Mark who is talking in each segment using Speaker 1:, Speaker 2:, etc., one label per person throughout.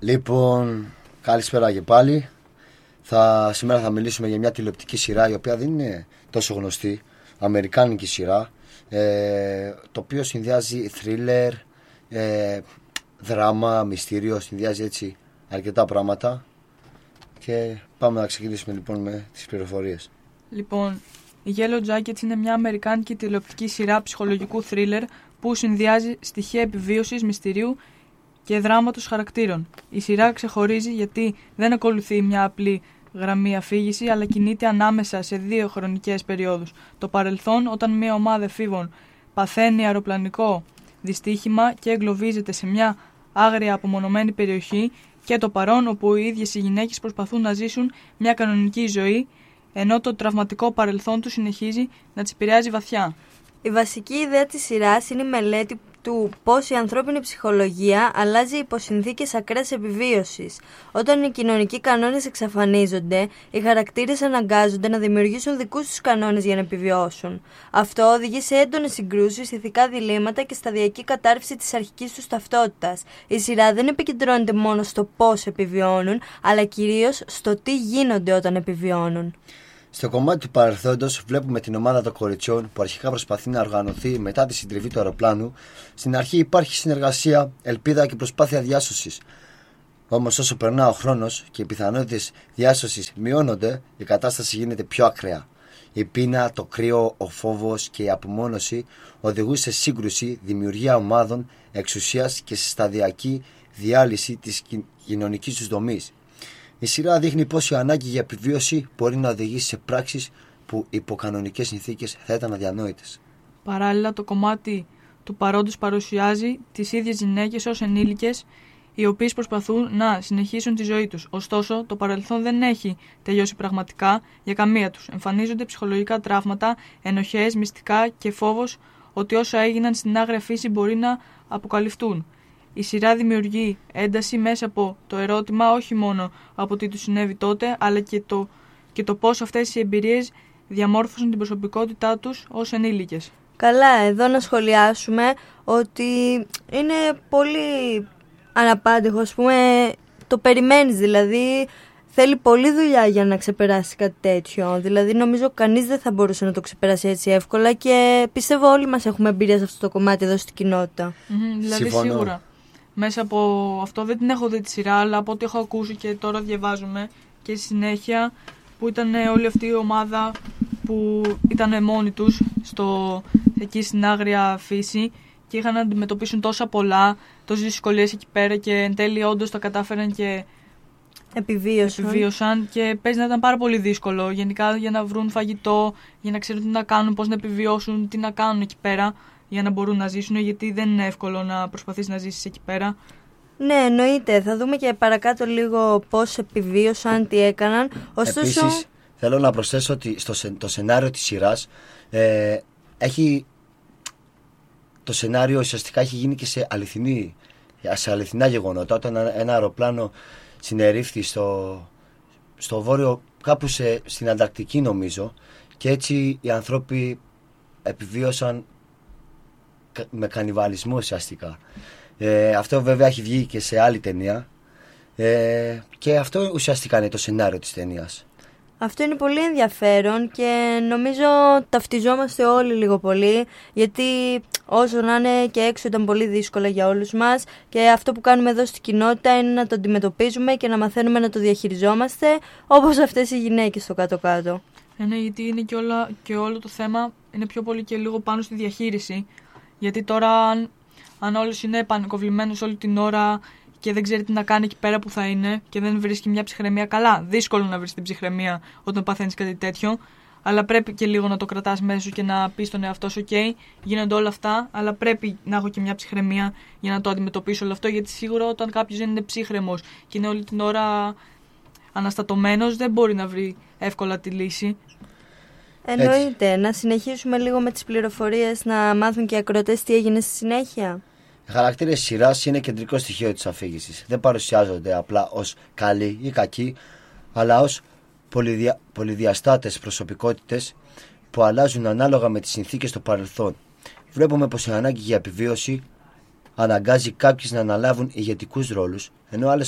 Speaker 1: Λοιπόν, καλησπέρα και πάλι. Σήμερα θα μιλήσουμε για μια τηλεοπτική σειρά η οποία δεν είναι τόσο γνωστή, αμερικάνικη σειρά, το οποίο συνδυάζει θρίλερ, δράμα, μυστήριο, συνδυάζει έτσι αρκετά πράγματα. Και πάμε να ξεκινήσουμε λοιπόν με τις πληροφορίες.
Speaker 2: Λοιπόν, η Yellow Jackets είναι μια αμερικάνικη τηλεοπτική σειρά ψυχολογικού θρίλερ που συνδυάζει στοιχεία επιβίωσης, μυστηρίου και δράματος χαρακτήρων. Η σειρά ξεχωρίζει γιατί δεν ακολουθεί μια απλή γραμμή αφήγηση, αλλά κινείται ανάμεσα σε δύο χρονικές περιόδους. Το παρελθόν, όταν μια ομάδα εφήβων παθαίνει αεροπλανικό δυστύχημα και εγκλωβίζεται σε μια άγρια απομονωμένη περιοχή, και το παρόν, όπου οι ίδιες οι γυναίκες προσπαθούν να ζήσουν μια κανονική ζωή, ενώ το τραυματικό παρελθόν τους συνεχίζει να τις επηρεάζει βαθιά.
Speaker 3: Η βασική ιδέα της σειράς είναι η μελέτη του πώς η ανθρώπινη ψυχολογία αλλάζει υπό συνθήκες ακραίας επιβίωσης. Όταν οι κοινωνικοί κανόνες εξαφανίζονται, οι χαρακτήρες αναγκάζονται να δημιουργήσουν δικούς τους κανόνες για να επιβιώσουν. Αυτό οδηγεί σε έντονες συγκρούσεις, ηθικά διλήμματα και σταδιακή κατάρρευση της αρχικής τους ταυτότητας. Η σειρά δεν επικεντρώνεται μόνο στο πώς επιβιώνουν, αλλά κυρίως στο τι γίνονται όταν επιβιώνουν.
Speaker 1: Στο κομμάτι του παρελθόντος βλέπουμε την ομάδα των κοριτσιών που αρχικά προσπαθεί να οργανωθεί μετά τη συντριβή του αεροπλάνου. Στην αρχή υπάρχει συνεργασία, ελπίδα και προσπάθεια διάσωσης. Όμως όσο περνά ο χρόνος και οι πιθανότητες διάσωσης μειώνονται, η κατάσταση γίνεται πιο ακραία. Η πείνα, το κρύο, ο φόβος και η απομόνωση οδηγούν σε σύγκρουση, δημιουργία ομάδων, εξουσίας και σε σταδιακή διάλυση της κοινωνικής τους δομής. Η σειρά δείχνει πως η ανάγκη για επιβίωση μπορεί να οδηγήσει σε πράξεις που υπό κανονικές συνθήκες θα ήταν αδιανόητες.
Speaker 2: Παράλληλα, το κομμάτι του παρόντος παρουσιάζει τις ίδιες γυναίκες ως ενήλικες, οι οποίες προσπαθούν να συνεχίσουν τη ζωή τους. Ωστόσο, το παρελθόν δεν έχει τελειώσει πραγματικά για καμία τους. Εμφανίζονται ψυχολογικά τραύματα, ενοχές, μυστικά και φόβος ότι όσα έγιναν στην άγρια φύση μπορεί να αποκαλυφθούν. Η σειρά δημιουργεί ένταση μέσα από το ερώτημα όχι μόνο από τι του συνέβη τότε, αλλά και το πώς αυτές οι εμπειρίες διαμόρφωσαν την προσωπικότητά τους ως ενήλικες.
Speaker 3: Καλά, εδώ να σχολιάσουμε ότι είναι πολύ αναπάντεχο, ας πούμε, το περιμένεις, δηλαδή θέλει πολλή δουλειά για να ξεπεράσει κάτι τέτοιο. Δηλαδή νομίζω κανείς δεν θα μπορούσε να το ξεπεράσει έτσι εύκολα και πιστεύω όλοι μας έχουμε εμπειρία σε αυτό το κομμάτι εδώ στην κοινότητα.
Speaker 2: Δηλαδή
Speaker 1: Συμφωνώ.
Speaker 2: Σίγουρα. Μέσα από αυτό δεν την έχω δει τη σειρά, αλλά από ό,τι έχω ακούσει και τώρα διαβάζουμε και στη συνέχεια, που ήταν όλη αυτή η ομάδα που ήταν μόνοι τους εκεί στην άγρια φύση και είχαν να αντιμετωπίσουν τόσα πολλά, τόσες δυσκολίες εκεί πέρα και εν τέλει όντως τα κατάφεραν και επιβίωσαν και παίζει να ήταν πάρα πολύ δύσκολο γενικά για να βρουν φαγητό, για να ξέρουν τι να κάνουν, πώς να επιβιώσουν, τι να κάνουν εκεί πέρα για να μπορούν να ζήσουν, γιατί δεν είναι εύκολο να προσπαθείς να ζήσεις εκεί πέρα.
Speaker 3: Ναι, εννοείται. Θα δούμε και παρακάτω λίγο πώς επιβίωσαν, τι έκαναν. Ωστόσο...
Speaker 1: Επίσης, θέλω να προσθέσω ότι το σενάριο της σειράς το σενάριο ουσιαστικά έχει γίνει και σε αληθινά γεγονότα. Όταν ένα αεροπλάνο συνερήφθη στο βόρειο, κάπου στην Ανταρκτική νομίζω, και έτσι οι άνθρωποι επιβίωσαν με κανιβαλισμό ουσιαστικά. Αυτό βέβαια έχει βγει και σε άλλη ταινία, και αυτό ουσιαστικά είναι το σενάριο της ταινίας.
Speaker 3: Αυτό είναι πολύ ενδιαφέρον και νομίζω ταυτιζόμαστε όλοι λίγο πολύ, γιατί όσο να είναι και έξω ήταν πολύ δύσκολα για όλους μας και αυτό που κάνουμε εδώ στην κοινότητα είναι να το αντιμετωπίζουμε και να μαθαίνουμε να το διαχειριζόμαστε όπως αυτές οι γυναίκες στο κάτω-κάτω.
Speaker 2: Ναι, γιατί είναι και όλο το θέμα είναι πιο πολύ και λίγο πάνω στη διαχείριση, γιατί τώρα αν όλος είναι πανικοβλημένος όλη την ώρα και δεν ξέρει τι να κάνει εκεί πέρα που θα είναι και δεν βρίσκει μια ψυχραιμία, καλά, δύσκολο να βρεις την ψυχραιμία όταν παθαίνεις κάτι τέτοιο, αλλά πρέπει και λίγο να το κρατάς μέσα σου και να πεις στον εαυτό σου, ok, γίνονται όλα αυτά, αλλά πρέπει να έχω και μια ψυχραιμία για να το αντιμετωπίσω όλο αυτό, γιατί σίγουρα όταν κάποιος δεν είναι ψύχρεμος και είναι όλη την ώρα αναστατωμένος, δεν μπορεί να βρει εύκολα τη λύση.
Speaker 3: Εννοείται. Έτσι. Να συνεχίσουμε λίγο με τις πληροφορίες, να μάθουν και οι ακροατές τι έγινε στη συνέχεια.
Speaker 1: Οι χαρακτήρες της σειράς είναι κεντρικό στοιχείο της αφήγησης. Δεν παρουσιάζονται απλά ως καλοί ή κακοί, αλλά ως πολυδιαστάτες προσωπικότητες που αλλάζουν ανάλογα με τις συνθήκες του παρελθόν. Βλέπουμε πως η ανάγκη για επιβίωση αναγκάζει κάποιους να αναλάβουν ηγετικούς ρόλους, ενώ άλλες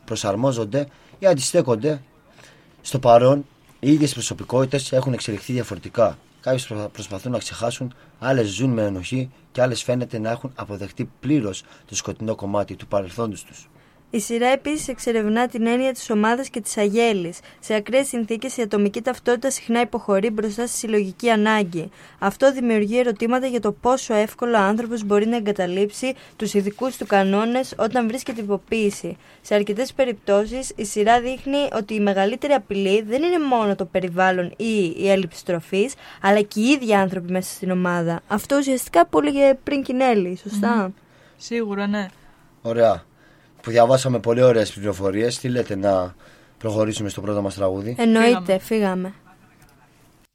Speaker 1: προσαρμόζονται ή αντιστέκονται στο παρόν. Οι ίδιες προσωπικότητες έχουν εξελιχθεί διαφορετικά. Κάποιες προσπαθούν να ξεχάσουν, άλλες ζουν με ενοχή και άλλες φαίνεται να έχουν αποδεχτεί πλήρως το σκοτεινό κομμάτι του παρελθόντος τους.
Speaker 3: Η σειρά επίσης εξερευνά την έννοια της ομάδας και της αγέλης. Σε ακραίες συνθήκες η ατομική ταυτότητα συχνά υποχωρεί μπροστά στη συλλογική ανάγκη. Αυτό δημιουργεί ερωτήματα για το πόσο εύκολα ο άνθρωπος μπορεί να εγκαταλείψει τους ειδικούς του κανόνες όταν βρίσκεται υποποίηση. Σε αρκετές περιπτώσεις η σειρά δείχνει ότι η μεγαλύτερη απειλή δεν είναι μόνο το περιβάλλον ή η έλλειψη τροφής, αλλά και οι ίδιοι άνθρωποι μέσα στην ομάδα. Αυτό ουσιαστικά που έλεγε πριν Κινέλη, σωστά?
Speaker 2: Σίγουρα, ναι.
Speaker 1: Ωραία. Που διαβάσαμε πολύ ωραίες πληροφορίες. Τι λέτε να προχωρήσουμε στο πρώτο μας τραγούδι?
Speaker 3: Εννοείται, φύγαμε.